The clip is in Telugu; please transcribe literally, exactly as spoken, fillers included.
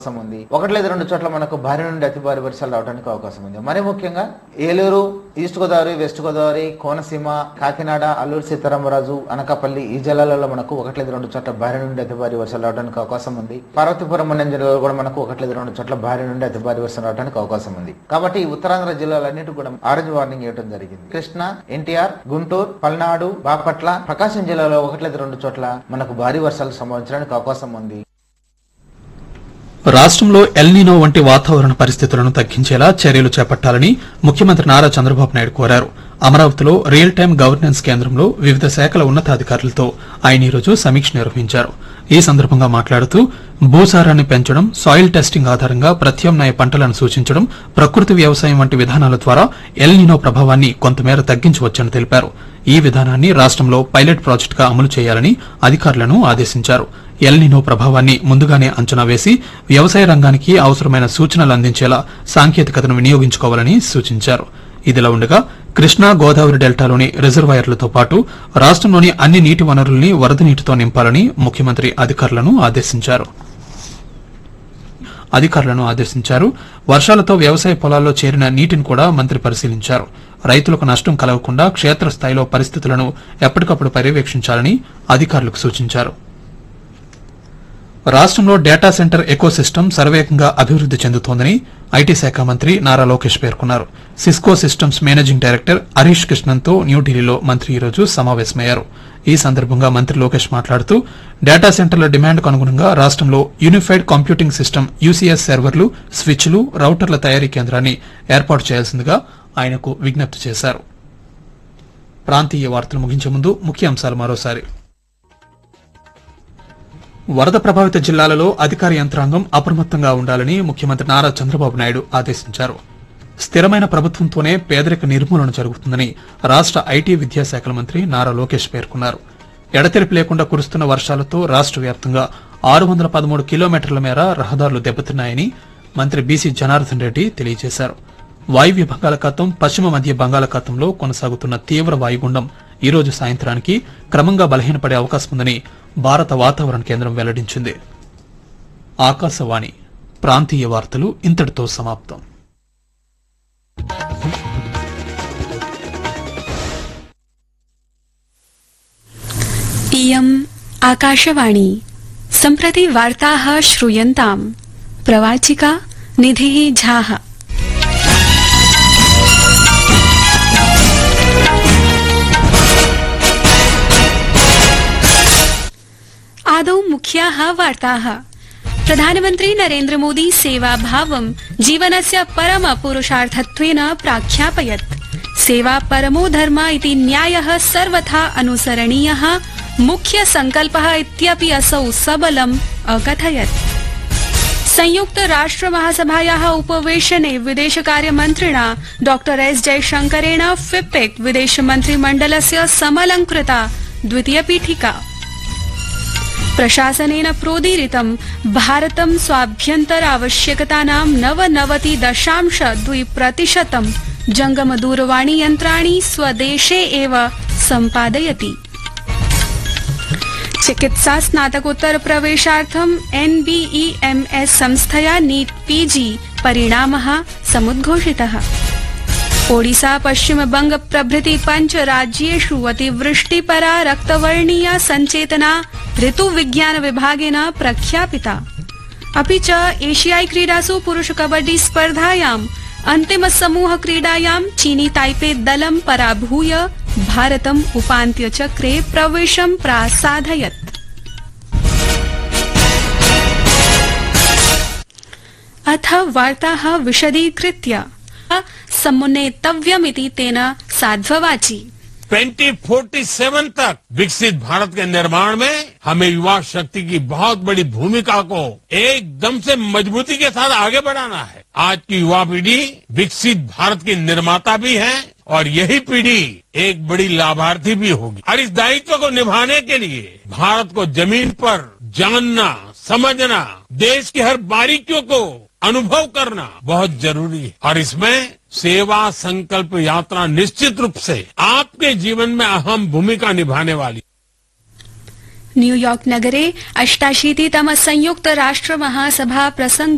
ఉంది. ఒకటి లేదా రెండు చోట్ల మనకు భారీ నుండి అతి భారీ వర్షాలు రావడానికి అవకాశం ఉంది. మరి ముఖ్యంగా ఏలూరు, ఈస్ట్ గోదావరి, వెస్ట్ గోదావరి, కోనసీమ, కాకినాడ, అల్లూరు సీతారామరాజు, అనకాపల్లి ఈ జిల్లాలలో మనకు ఒకటి లేదా రెండు చోట్ల భారీ నుండి అతి భారీ వర్షాలు రావడానికి అవకాశం ఉంది. పార్వతీపురం అనే జిల్లాలో కూడా మనకు ఒకటి లేదా రెండు చోట్ల భారీ నుండి అతి భారీ వర్షం రావడానికి అవకాశం ఉంది. కాబట్టి ఈ ఉత్తరాంధ్ర జిల్లాలన్నిటి కూడా ఆరెంజ్ వార్నింగ్ ఇవ్వడం జరిగింది. కృష్ణా, ఎన్టీఆర్, గుంటూరు, పల్నాడు, బాపట్ల, ప్రకాశం జిల్లాలో ఒకటి లేదా రెండు చోట్ల మనకు భారీ వర్షాలు సంభవించడానికి అవకాశం ఉంది. రాష్ట్రంలో ఎల్నినో వంటి వాతావరణ పరిస్థితులను తగ్గించేలా చర్యలు చేపట్టాలని ముఖ్యమంత్రి నారా చంద్రబాబు నాయుడు కోరారు. అమరావతిలో రియల్ టైం గవర్నెన్స్ కేంద్రంలో వివిధ శాఖల ఉన్నతాధికారులతో ఆయన ఈరోజు సమీక్ష నిర్వహించారు. ఈ సందర్భంగా మాట్లాడుతూ భూసారాన్ని పెంచడం, సాయిల్ టెస్టింగ్ ఆధారంగా ప్రత్యామ్నాయ పంటలను సూచించడం, ప్రకృతి వ్యవసాయం వంటి విధానాల ద్వారా ఎల్నినో ప్రభావాన్ని కొంతమేర తగ్గించవచ్చని తెలిపారు. ఈ విధానాన్ని రాష్ట్రంలో పైలట్ ప్రాజెక్టుగా అమలు చేయాలని అధికారులను ఆదేశించారు. ఎల్నినో ప్రభావాన్ని ముందుగానే అంచనా వేసి వ్యవసాయ రంగానికి అవసరమైన సూచనలు అందించేలా సాంకేతికతను వినియోగించుకోవాలని సూచించారు. ఇదిలా ఉండగా కృష్ణా, గోదావరి డెల్టాలోని రిజర్వాయర్లతో పాటు రాష్ట్రంలోని అన్ని నీటి వనరుల్ని వరద నీటితో నింపాలని ముఖ్యమంత్రి అధికారులను ఆదేశించారు. అధికారులను ఆదేశించారు. వర్షాలతో వ్యవసాయ పొలాల్లో చేరిన నీటిని కూడా మంత్రి పరిశీలించారు. రైతులకు నష్టం కలగకుండా క్షేత్రస్థాయిలో పరిస్థితులను ఎప్పటికప్పుడు పర్యవేక్షించాలని అధికారులకు సూచించారు. రాష్ట్రంలో డేటా సెంటర్ ఎకోసిస్టమ్ శరవేగంగా అభివృద్ది చెందుతోందని ఐటీ శాఖ మంత్రి నారా లోకేష్ పేర్కొన్నారు. Cisco systems managing director Harish కృష్ణన్తో న్యూఢిల్లీలో మంత్రి ఈరోజు సమావేశమయ్యారు. ఈ సందర్భంగా మంత్రి లోకేష్ మాట్లాడుతూ డేటా సెంటర్ల డిమాండ్కు అనుగుణంగా రాష్ట్రంలో యూనిఫైడ్ కంప్యూటింగ్ సిస్టమ్ యూసీఎస్ సర్వర్లు, స్విచ్లు, రౌటర్ల తయారీ కేంద్రాన్ని ఏర్పాటు చేయాల్సిందిగా ఆయనకు విజ్ఞప్తి చేశారు. ప్రాంతీయ వార్తలు ముగించే ముందు ముఖ్యాంశాలు మరోసారి. వరద ప్రభావిత జిల్లాలలో అధికార యంత్రాంగం అప్రమత్తంగా ఉండాలని ముఖ్యమంత్రి నారా చంద్రబాబు నాయుడు ఆదేశించారు. స్థిరమైన ప్రభుత్వంతోనే పేదరిక నిర్మూలన జరుగుతుందని రాష్ట ఐటీ విద్యాశాఖల మంత్రి నారా లోకేష్ పేర్కొన్నారు. ఎడతెరిపి లేకుండా కురుస్తున్న వర్షాలతో రాష్ట వ్యాప్తంగా ఆరు వందల పదమూడు కిలోమీటర్ల మేర రహదారులు దెబ్బతిన్నాయని మంత్రి బీసీ జనార్దన్ రెడ్డి తెలియజేశారు. వాయువ్య బంగాళాఖాతం, పశ్చిమ మధ్య బంగాళాఖాతంలో కొనసాగుతున్న తీవ్ర వాయుగుండం ఈ రోజు సాయంత్రానికి క్రమంగా బలహీనపడే అవకాశం ఉందని భారత వాతావరణ కేంద్రం వెల్లడించింది. ఆకాశవాణి ప్రాంతీయ వార్తలు ఇంతటితో సమాప్తం. इयम् आकाशवाणी सम्प्रति वार्ताः श्रूयन्ताम् प्रवाचिका निधिः झाः। आदौ मुख्याः वार्ताः। प्रधानमन्त्री नरेन्द्र मोदी सेवाभावं जीवनस्य परम पुरुषार्थत्वेन प्राख्यापयत्। सेवा परमो धर्म इति न्यायः सर्वथा अनुसरणीयः मुख्य संकल्पः इत्यपि असौ सबलम् अकथयत्। संयुक्त राष्ट्र महासभायाः उपवेशने विदेशकार्यमन्त्रिणा डॉ एस जयशंकरेण फिप्पेक् विदेशमन्त्रिमण्डलस्य समलङ्कृता द्वितीय पीठिका। प्रशासनेन प्रोदीरितं भारतं स्वाभ्यन्तर आवश्यकतानां नवनवति दशांश द्वि प्रतिशतं जंगम दूरवाणी यन्त्राणि स्वदेशे एव सम्पादयति। चिकित्सा स्नातकोत्तर प्रवेशार्थं एनबीईएमएस संस्थया नीट पीजी परिणामः समुद्घोषितः। ओडिशा, पश्चिम बंग प्रभृति पंच राज्येषु अतिवृष्टिपरा रक्तवर्णीया संचेतना ऋतुविज्ञान विभागेन प्रख्यापिता। अपि च एशियाई क्रीडासु पुरुष कबड्डी स्पर्धायाम् अन्तिम समूह क्रीडायां चीनी ताइपे दलं पराभूय भारतम् उपान्त्यचक्रे प्रवेशं प्रासादयत्। अथ वार्ताः विशदीकृत्य। समुन्नेतव्यमिति तेन साध्ववाची। ट्वेंटी फोर्टी सेवन तक विकसित भारत के निर्माण में हमें युवा शक्ति की बहुत बड़ी भूमिका को एकदम से मजबूती के साथ आगे बढ़ाना है। आज की युवा पीढ़ी विकसित भारत की निर्माता भी है और यही पीढ़ी एक बड़ी लाभार्थी भी होगी। और इस दायित्व को निभाने के लिए भारत को जमीन पर जानना, समझना, देश की हर बारीकियों को अनुभव करना बहुत जरूरी है। और इसमें सेवा संकल्प यात्रा निश्चित रूप से आपके जीवन में अहम भूमिका निभाने वाली। न्यूयॉर्क नगरे अष्टाशीतितम संयुक्त राष्ट्र महासभा प्रसंग